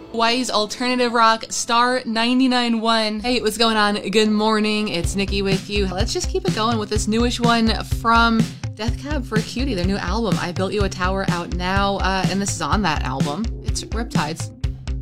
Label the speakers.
Speaker 1: Hawaii's alternative rock, Star 99.1. Hey, what's going on? Good morning. It's Nikki with you. Let's just keep it going with this newish one from Death Cab for Cutie, their new album. I Built You a Tower, out now, and this is on that album. It's Riptides.